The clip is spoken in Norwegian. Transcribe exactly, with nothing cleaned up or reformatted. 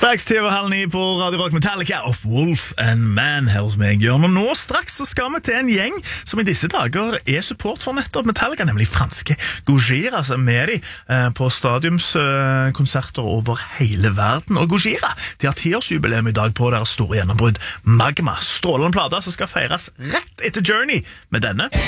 Straks ti over halv ni på Radio Rock Metallica of Wolf and Man her hos meg, Jørn. Og nå straks så skal vi til en gjeng som i disse dager er support for nettopp Metallica, nemlig franske Gojira, som er med de eh, på stadiumskonserter eh, over hele verden. Og Gojira, de har tiårsjubileum i dag på deres store gjennombrudd Magma, strålende plate som skal feires rett etter Journey med denne.